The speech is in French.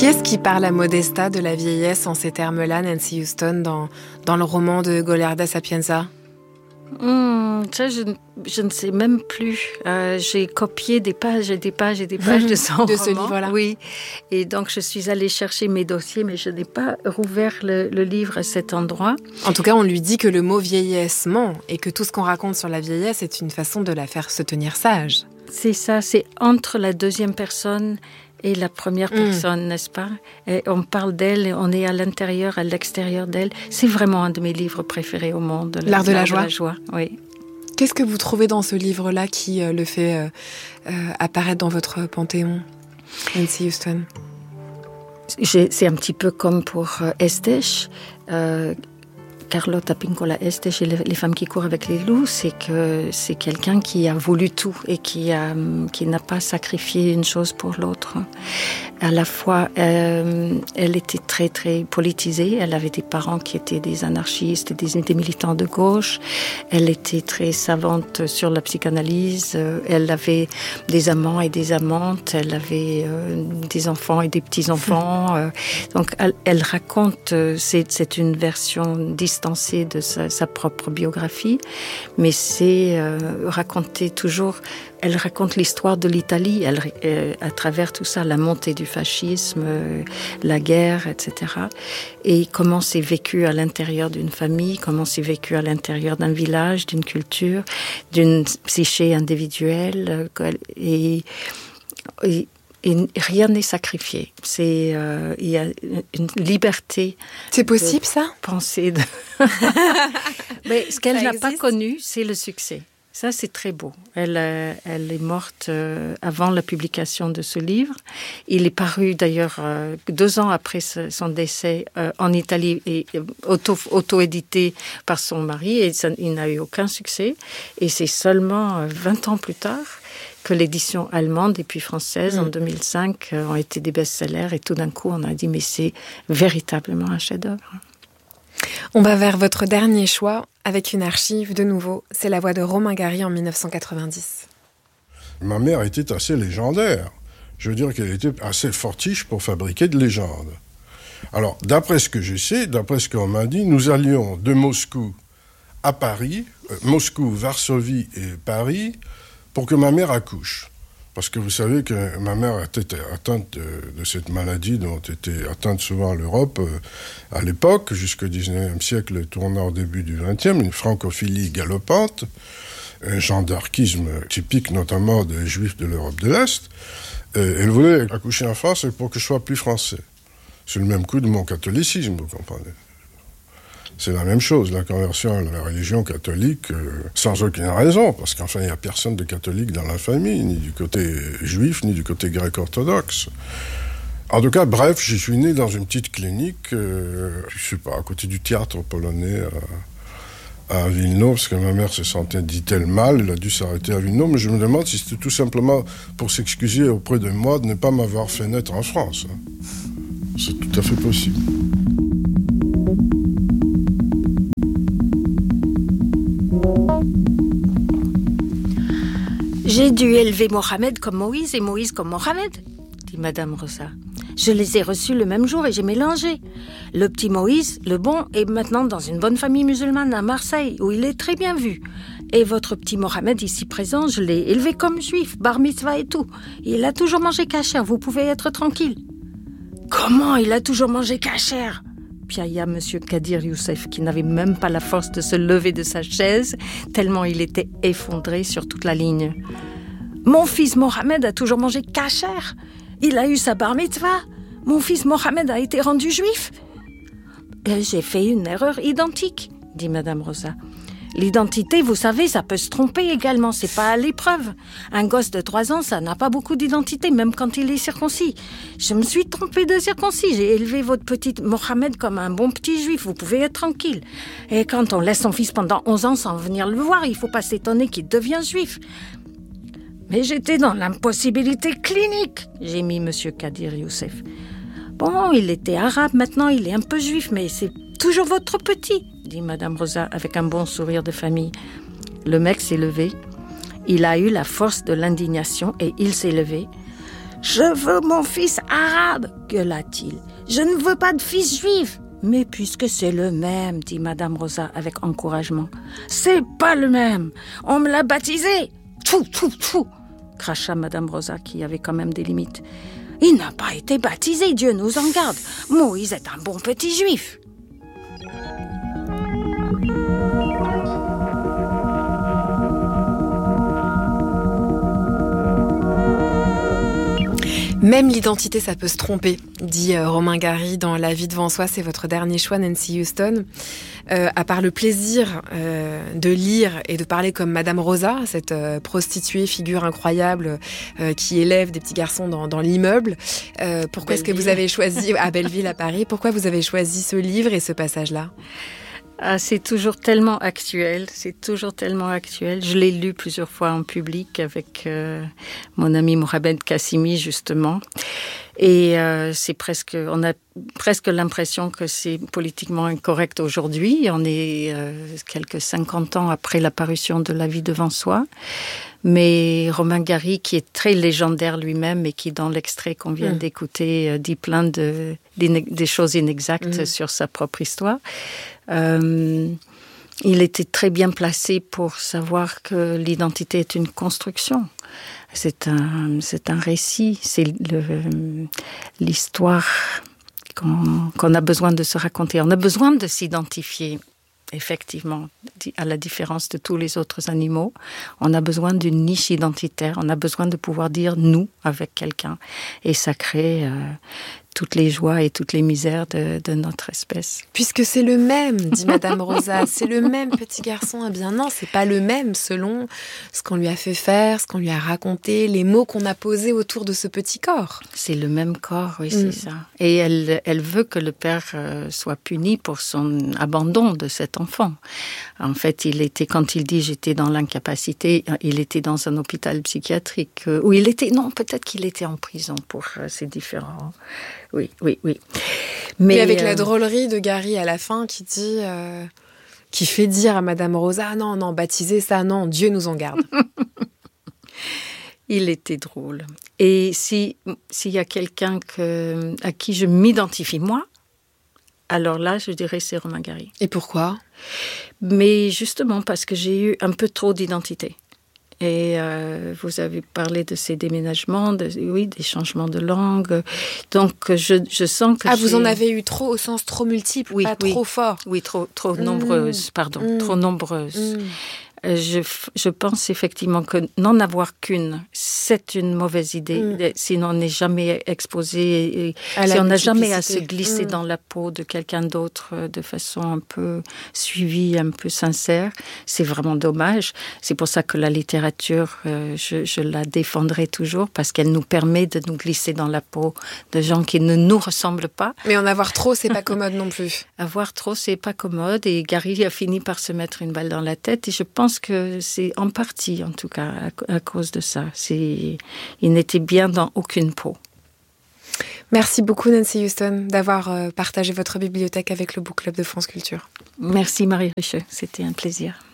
Qui est-ce qui parle à Modesta de la vieillesse en ces termes-là, Nancy Houston, dans le roman de Golerda Sapienza? Ça, je ne sais même plus. J'ai copié des pages et des pages et des pages de son roman. Ce livre-là. Oui. Et donc, je suis allée chercher mes dossiers, mais je n'ai pas rouvert le livre à cet endroit. En tout cas, on lui dit que le mot vieillesse ment et que tout ce qu'on raconte sur la vieillesse est une façon de la faire se tenir sage. C'est ça, c'est entre la deuxième personne et la première personne, n'est-ce pas? Et on parle d'elle, on est à l'intérieur, à l'extérieur d'elle. C'est vraiment un de mes livres préférés au monde. L'art de la joie. Oui. Qu'est-ce que vous trouvez dans ce livre-là qui le fait apparaître dans votre panthéon, Nancy Houston? C'est un petit peu comme pour Estés. Carlota Pincola Estés et les femmes qui courent avec les loups, c'est que c'est quelqu'un qui a voulu tout et qui n'a pas sacrifié une chose pour l'autre. À la fois, elle était très très politisée. Elle avait des parents qui étaient des anarchistes, des militants de gauche. Elle était très savante sur la psychanalyse. Elle avait des amants et des amantes. Elle avait des enfants et des petits enfants. Donc, elle raconte. C'est une version distancée de sa propre biographie, mais c'est raconter toujours. Elle raconte l'histoire de l'Italie, à travers tout ça, la montée du fascisme, la guerre, etc. Et comment c'est vécu à l'intérieur d'une famille, comment c'est vécu à l'intérieur d'un village, d'une culture, d'une psyché individuelle, et rien n'est sacrifié. Il y a une liberté. C'est possible, ça? Penser Mais ce qu'elle n'a pas connu, c'est le succès. Ça, c'est très beau. Elle est morte avant la publication de ce livre. Il est paru d'ailleurs 2 ans après son décès en Italie et auto-édité par son mari. Et il n'a eu aucun succès. Et c'est seulement 20 ans plus tard que l'édition allemande et puis française en 2005 ont été des best-sellers. Et tout d'un coup, on a dit, mais c'est véritablement un chef-d'œuvre. On va vers votre dernier choix avec une archive de nouveau. C'est La Voix de Romain Gary en 1990. Ma mère était assez légendaire. Je veux dire qu'elle était assez fortiche pour fabriquer de légendes. Alors, d'après ce que je sais, d'après ce qu'on m'a dit, nous allions de Moscou à Paris, Moscou, Varsovie et Paris, pour que ma mère accouche. Parce que vous savez que ma mère était atteinte de cette maladie dont était atteinte souvent l'Europe à l'époque, jusqu'au 19e siècle, tournant au début du 20e, une francophilie galopante, un gendarchisme typique notamment des Juifs de l'Europe de l'Est. Elle voulait accoucher en France pour que je sois plus français. C'est le même coup de mon catholicisme, vous comprenez. C'est la même chose, la conversion à la religion catholique, sans aucune raison, parce qu'enfin, il n'y a personne de catholique dans la famille, ni du côté juif, ni du côté grec-orthodoxe. En tout cas, bref, je suis né dans une petite clinique, je sais pas, à côté du théâtre polonais, à Wilno, parce que ma mère se sentait, dit-elle, mal, elle a dû s'arrêter à Wilno, mais je me demande si c'était tout simplement pour s'excuser auprès de moi de ne pas m'avoir fait naître en France. C'est tout à fait possible. J'ai dû élever Mohamed comme Moïse et Moïse comme Mohamed, dit Madame Rosa. Je les ai reçus le même jour et j'ai mélangé. Le petit Moïse, le bon, est maintenant dans une bonne famille musulmane à Marseille, où il est très bien vu. Et votre petit Mohamed, ici présent, je l'ai élevé comme juif, bar mitzvah et tout. Il a toujours mangé kasher, vous pouvez être tranquille. Comment il a toujours mangé kasher ? Piailla Monsieur Kadir Youssef, qui n'avait même pas la force de se lever de sa chaise, tellement il était effondré sur toute la ligne. Mon fils Mohamed a toujours mangé kasher. Il a eu sa bar mitzvah. Mon fils Mohamed a été rendu juif. J'ai fait une erreur identique, dit Madame Rosa. L'identité, vous savez, ça peut se tromper également, c'est pas à l'épreuve. Un gosse de 3 ans, ça n'a pas beaucoup d'identité, même quand il est circoncis. Je me suis trompée de circoncis, j'ai élevé votre petit Mohamed comme un bon petit juif, vous pouvez être tranquille. Et quand on laisse son fils pendant 11 ans sans venir le voir, il faut pas s'étonner qu'il devient juif. Mais j'étais dans l'impossibilité clinique, j'ai mis Monsieur Kadir Youssef. Bon, il était arabe, maintenant il est un peu juif, mais c'est toujours votre petit, dit Madame Rosa avec un bon sourire de famille. Le mec s'est levé. Il a eu la force de l'indignation et il s'est levé. Je veux mon fils arabe, gueula-t-il. Je ne veux pas de fils juif. Mais puisque c'est le même, dit Madame Rosa avec encouragement. C'est pas le même. On me l'a baptisé. Tfou, tfou, tfou, cracha Madame Rosa qui avait quand même des limites. Il n'a pas été baptisé, Dieu nous en garde. Moïse est un bon petit juif. Même l'identité, ça peut se tromper, dit Romain Gary dans La vie devant soi. C'est votre dernier choix, Nancy Houston. À part le plaisir de lire et de parler comme Madame Rosa, cette prostituée figure incroyable qui élève des petits garçons dans l'immeuble, pourquoi est-ce que vous avez choisi, à Belleville, à Paris, pourquoi vous avez choisi ce livre et ce passage-là ? C'est toujours tellement actuel, Je l'ai lu plusieurs fois en public avec mon ami Mohamed Kassimi, justement. Et on a presque l'impression que c'est politiquement incorrect aujourd'hui. On est quelques 50 ans après la parution de La vie devant soi. Mais Romain Gary, qui est très légendaire lui-même et qui, dans l'extrait qu'on vient d'écouter, dit plein des choses inexactes sur sa propre histoire, il était très bien placé pour savoir que l'identité est une construction. C'est un récit, c'est l'histoire qu'on a besoin de se raconter. On a besoin de s'identifier, effectivement, à la différence de tous les autres animaux. On a besoin d'une niche identitaire, on a besoin de pouvoir dire « nous » avec quelqu'un. Et ça crée toutes les joies et toutes les misères de notre espèce. Puisque c'est le même, dit Madame Rosa, c'est le même petit garçon. Eh bien non, c'est pas le même selon ce qu'on lui a fait faire, ce qu'on lui a raconté, les mots qu'on a posés autour de ce petit corps. C'est le même corps, oui, c'est ça. Et elle veut que le père soit puni pour son abandon de cet enfant. En fait, quand il dit « j'étais dans l'incapacité », il était dans un hôpital psychiatrique, où peut-être qu'il était en prison pour ces différents... Oui. Mais avec la drôlerie de Gary à la fin qui dit, qui fait dire à Madame Rosa, non, baptiser ça, non, Dieu nous en garde. Il était drôle. Et s'il y a quelqu'un à qui je m'identifie, moi, alors là, je dirais c'est Romain Gary. Et pourquoi ? Mais justement parce que j'ai eu un peu trop d'identité. Et vous avez parlé de ces déménagements, des changements de langue. Donc, je sens que vous en avez eu trop au sens trop multiple, pas trop fort. Oui, trop nombreuses, trop nombreuses. Je pense effectivement que n'en avoir qu'une, c'est une mauvaise idée. Sinon, on n'est jamais exposé. Si on n'a jamais à se glisser dans la peau de quelqu'un d'autre de façon un peu suivie, un peu sincère, c'est vraiment dommage. C'est pour ça que la littérature, je la défendrai toujours, parce qu'elle nous permet de nous glisser dans la peau de gens qui ne nous ressemblent pas. Mais en avoir trop, c'est pas commode non plus. Avoir trop, c'est pas commode. Et Gary a fini par se mettre une balle dans la tête. Et je pense que c'est en partie, en tout cas, à cause de ça. Il n'était bien dans aucune peau. Merci beaucoup, Nancy Houston, d'avoir partagé votre bibliothèque avec le Book Club de France Culture. Merci, Marie Richeux. C'était un plaisir.